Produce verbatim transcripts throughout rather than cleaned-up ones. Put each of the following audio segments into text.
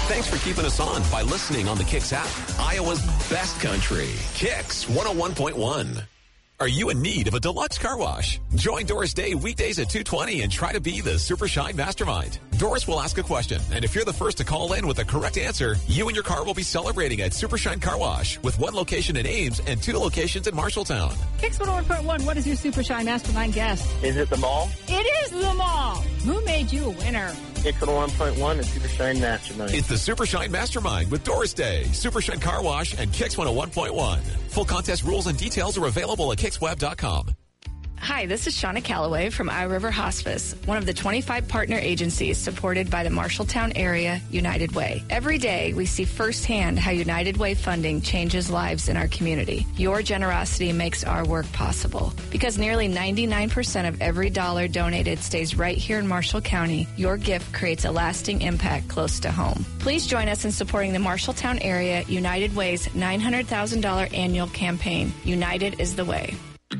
Thanks for keeping us on by listening on the Kicks app. Iowa's best country. Kicks one oh one point one. Are you in need of a deluxe car wash? Join Doris Day weekdays at two twenty and try to be the Super Shine Mastermind. Doris will ask a question, and if you're the first to call in with the correct answer, you and your car will be celebrating at Super Shine Car Wash with one location in Ames and two locations in Marshalltown. Kicks one oh one point one, what is your Super Shine Mastermind guess? Is it the mall? It is the mall. Who made you a winner? Kicks one oh one point one and Super Shine Mastermind. It's the Super Shine Mastermind with Doris Day, Super Shine Car Wash, and Kicks one oh one point one. Full contest rules and details are available at kicks web dot com. Hi, this is Shauna Calloway from iRiver Hospice, one of the twenty-five partner agencies supported by the Marshalltown area United Way. Every day, we see firsthand how United Way funding changes lives in our community. Your generosity makes our work possible. Because nearly ninety-nine percent of every dollar donated stays right here in Marshall County, your gift creates a lasting impact close to home. Please join us in supporting the Marshalltown area United Way's nine hundred thousand dollars annual campaign. United is the way.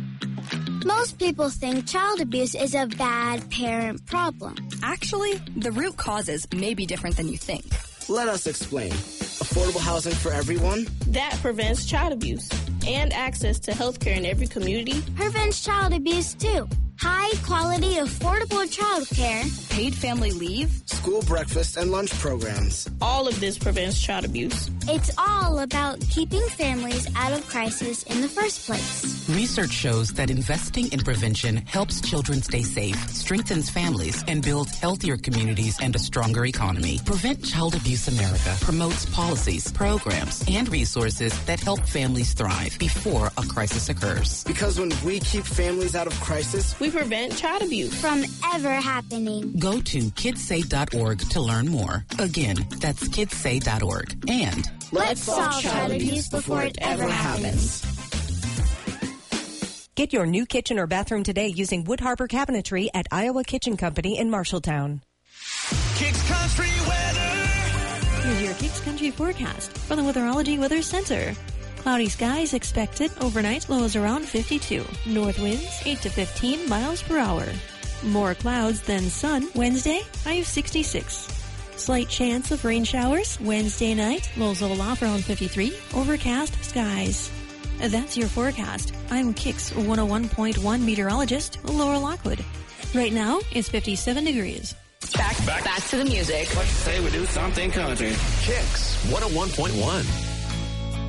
Most people think child abuse is a bad parent problem. Actually, the root causes may be different than you think. Let us explain. Affordable housing for everyone? That prevents child abuse. And access to health care in every community. Prevents child abuse, too. High-quality, affordable child care. Paid family leave. School breakfast and lunch programs. All of this prevents child abuse. It's all about keeping families out of crisis in the first place. Research shows that investing in prevention helps children stay safe, strengthens families, and builds healthier communities and a stronger economy. Prevent Child Abuse America promotes policies, programs, and resources that help families thrive before a crisis occurs. Because when we keep families out of crisis, we prevent child abuse from ever happening. Go to kids say dot org to learn more. Again, that's kids say dot org. And let's solve child abuse before it ever happens. Get your new kitchen or bathroom today using Wood Harbor Cabinetry at Iowa Kitchen Company in Marshalltown. Kicks Country weather. Here's your Kicks Country forecast from the Weatherology Weather Center. Cloudy skies expected overnight, lows around fifty-two. North winds eight to fifteen miles per hour. More clouds than sun Wednesday, high of sixty-six. Slight chance of rain showers Wednesday night, lows will off around fifty-three. Overcast skies. That's your forecast. I'm Kicks one oh one point one meteorologist Laura Lockwood. Right now, it's fifty-seven degrees. Back, back, back to the music. Let's say we do something country. Kicks one oh one point one.